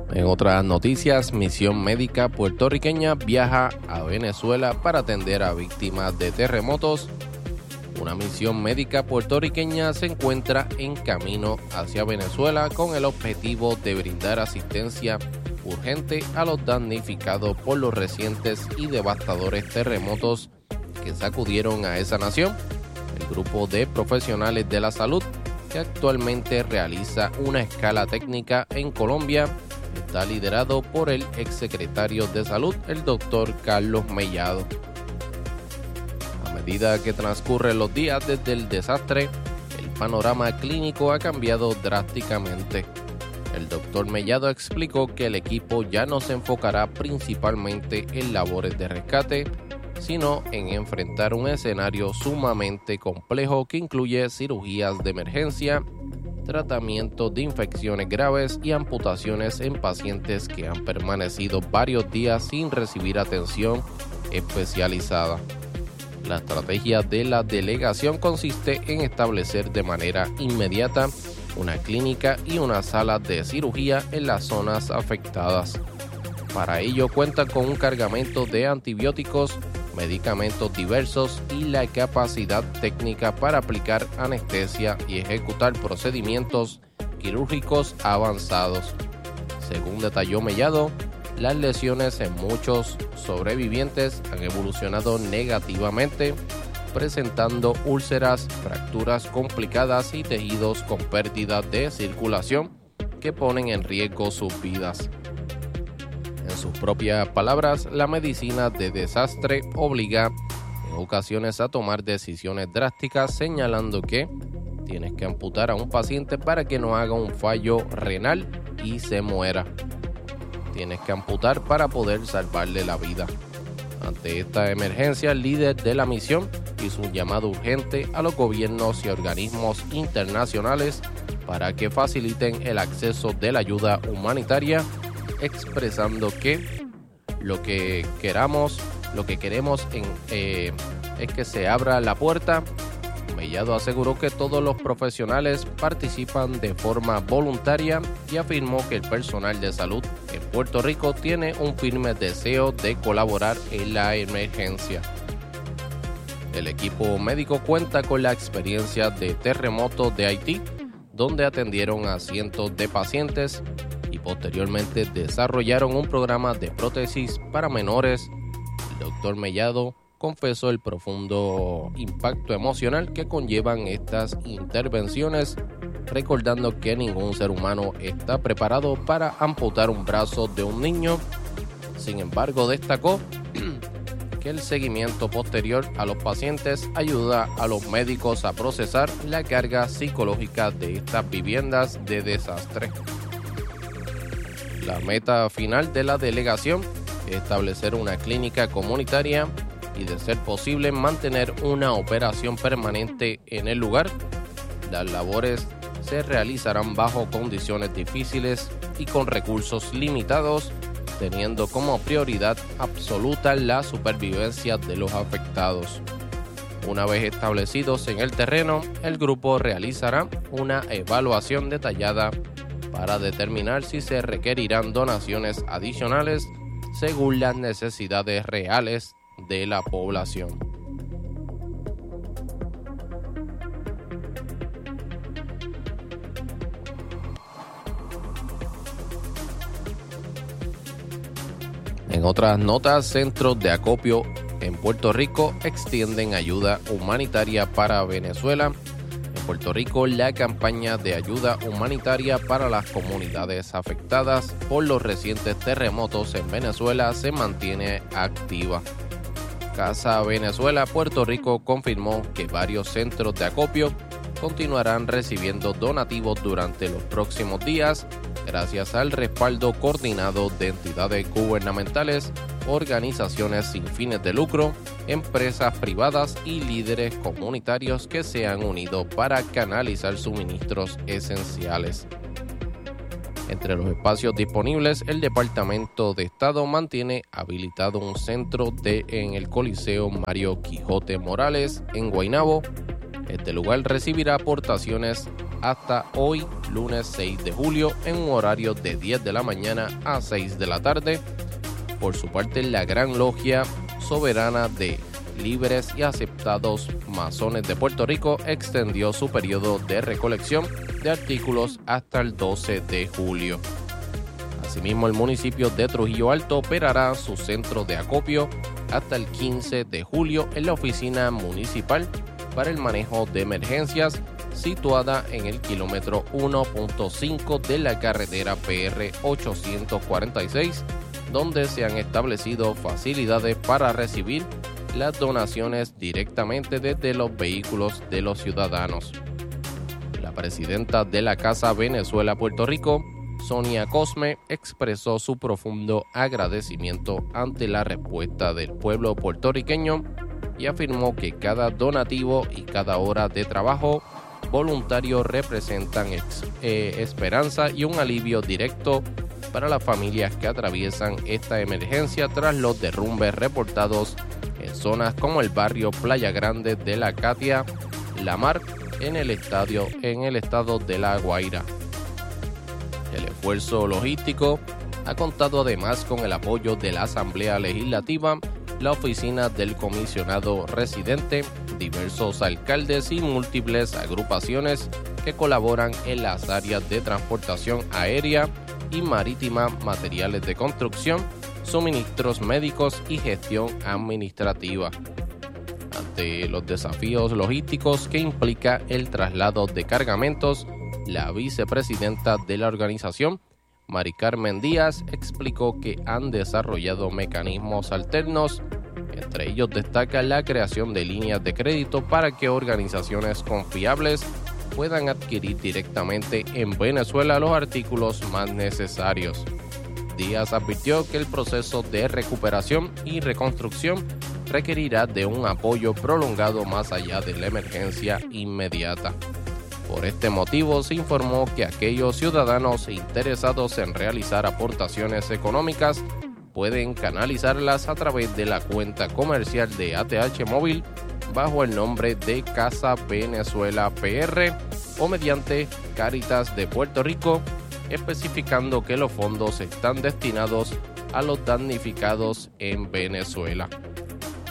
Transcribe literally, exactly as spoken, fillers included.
En otras noticias, misión médica puertorriqueña viaja a Venezuela para atender a víctimas de terremotos. Una misión médica puertorriqueña se encuentra en camino hacia Venezuela con el objetivo de brindar asistencia urgente a los damnificados por los recientes y devastadores terremotos que sacudieron a esa nación. El grupo de profesionales de la salud, que actualmente realiza una escala técnica en Colombia, está liderado por el exsecretario de Salud, el doctor Carlos Mellado. A medida que transcurren los días desde el desastre, el panorama clínico ha cambiado drásticamente. El doctor Mellado explicó que el equipo ya no se enfocará principalmente en labores de rescate, sino en enfrentar un escenario sumamente complejo que incluye cirugías de emergencia, tratamiento de infecciones graves y amputaciones en pacientes que han permanecido varios días sin recibir atención especializada. La estrategia de la delegación consiste en establecer de manera inmediata una clínica y una sala de cirugía en las zonas afectadas. Para ello cuentan con un cargamento de antibióticos, medicamentos diversos y la capacidad técnica para aplicar anestesia y ejecutar procedimientos quirúrgicos avanzados. Según detalló Mellado, las lesiones en muchos sobrevivientes han evolucionado negativamente, presentando úlceras, fracturas complicadas y tejidos con pérdida de circulación que ponen en riesgo sus vidas. En sus propias palabras, la medicina de desastre obliga en ocasiones a tomar decisiones drásticas, señalando que tienes que amputar a un paciente para que no haga un fallo renal y se muera. Tienes que amputar para poder salvarle la vida. Ante esta emergencia, el líder de la misión hizo un llamado urgente a los gobiernos y organismos internacionales para que faciliten el acceso de la ayuda humanitaria, expresando que lo que queramos, lo que queremos en, eh, es que se abra la puerta. Mellado aseguró que todos los profesionales participan de forma voluntaria y afirmó que el personal de salud en Puerto Rico tiene un firme deseo de colaborar en la emergencia. El equipo médico cuenta con la experiencia de terremotos de Haití, donde atendieron a cientos de pacientes y posteriormente desarrollaron un programa de prótesis para menores. El doctor Mellado confesó el profundo impacto emocional que conllevan estas intervenciones, recordando que ningún ser humano está preparado para amputar un brazo de un niño. Sin embargo, destacó que el seguimiento posterior a los pacientes ayuda a los médicos a procesar la carga psicológica de estas viviendas de desastre. La meta final de la delegación es establecer una clínica comunitaria y, de ser posible, mantener una operación permanente en el lugar. Las labores se realizarán bajo condiciones difíciles y con recursos limitados, teniendo como prioridad absoluta la supervivencia de los afectados. Una vez establecidos en el terreno, el grupo realizará una evaluación detallada para determinar si se requerirán donaciones adicionales según las necesidades reales de la población. En otras notas, centros de acopio en Puerto Rico extienden ayuda humanitaria para Venezuela. En Puerto Rico, la campaña de ayuda humanitaria para las comunidades afectadas por los recientes terremotos en Venezuela se mantiene activa. Casa Venezuela Puerto Rico confirmó que varios centros de acopio continuarán recibiendo donativos durante los próximos días, gracias al respaldo coordinado de entidades gubernamentales, organizaciones sin fines de lucro, empresas privadas y líderes comunitarios que se han unido para canalizar suministros esenciales. Entre los espacios disponibles, el Departamento de Estado mantiene habilitado un centro de, en el Coliseo Mario Quijote Morales, en Guaynabo. Este lugar recibirá aportaciones hasta hoy, lunes seis de julio, en un horario de diez de la mañana a seis de la tarde. Por su parte, la Gran Logia Soberana de Libres y Aceptados Masones de Puerto Rico extendió su periodo de recolección de artículos hasta el doce de julio. Asimismo, el municipio de Trujillo Alto operará su centro de acopio hasta el quince de julio en la oficina municipal para el manejo de emergencias situada en el kilómetro uno punto cinco de la carretera P R ochocientos cuarenta y seis, donde se han establecido facilidades para recibir las donaciones directamente desde los vehículos de los ciudadanos. La presidenta de la Casa Venezuela Puerto Rico, Sonia Cosme, expresó su profundo agradecimiento ante la respuesta del pueblo puertorriqueño y afirmó que cada donativo y cada hora de trabajo voluntario representan ex, eh, esperanza y un alivio directo para las familias que atraviesan esta emergencia tras los derrumbes reportados en zonas como el barrio Playa Grande de la Catia, La Mar, en el, estadio, en el estado de La Guaira. El esfuerzo logístico ha contado además con el apoyo de la Asamblea Legislativa, la oficina del comisionado residente, diversos alcaldes y múltiples agrupaciones que colaboran en las áreas de transportación aérea y marítima, materiales de construcción, suministros médicos y gestión administrativa. Ante los desafíos logísticos que implica el traslado de cargamentos, la vicepresidenta de la organización, Mari Carmen Díaz, explicó que han desarrollado mecanismos alternos. Entre ellos destaca la creación de líneas de crédito para que organizaciones confiables puedan adquirir directamente en Venezuela los artículos más necesarios. Díaz advirtió que el proceso de recuperación y reconstrucción requerirá de un apoyo prolongado más allá de la emergencia inmediata. Por este motivo, se informó que aquellos ciudadanos interesados en realizar aportaciones económicas pueden canalizarlas a través de la cuenta comercial de A T H Móvil bajo el nombre de Casa Venezuela P R o mediante Cáritas de Puerto Rico, especificando que los fondos están destinados a los damnificados en Venezuela.